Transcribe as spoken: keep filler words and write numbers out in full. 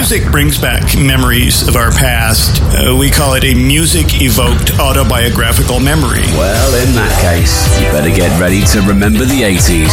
music brings back memories of our past. Uh, we call it a music-evoked autobiographical memory. Well, in that case, you better get ready to remember the eighties